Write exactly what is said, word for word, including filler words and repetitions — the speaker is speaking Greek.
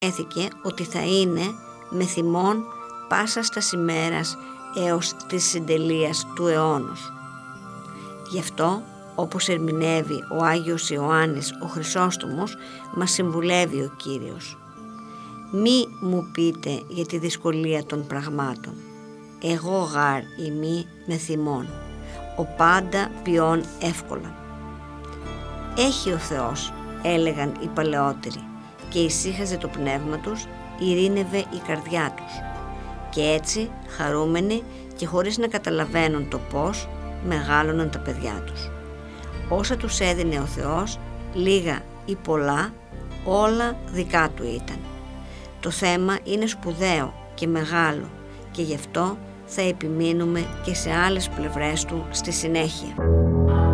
έθηκε ότι θα είναι με θυμόν πάσα στας ημέρας έως της συντελείας του αιώνος. Γι' αυτό, όπως ερμηνεύει ο Άγιος Ιωάννης ο Χρυσόστομος, μας συμβουλεύει ο Κύριος: «Μη μου πείτε για τη δυσκολία των πραγμάτων, εγώ γάρ ημί με θυμών, ο πάντα ποιών εύκολα». «Έχει ο Θεός», έλεγαν οι παλαιότεροι, και ησύχαζε το πνεύμα τους, ειρήνευε η καρδιά τους, και έτσι χαρούμενοι και χωρίς να καταλαβαίνουν το πώς μεγάλωναν τα παιδιά τους. Όσα τους έδινε ο Θεός, λίγα ή πολλά, όλα δικά του ήταν. Το θέμα είναι σπουδαίο και μεγάλο, και γι' αυτό θα επιμείνουμε και σε άλλες πλευρές του στη συνέχεια.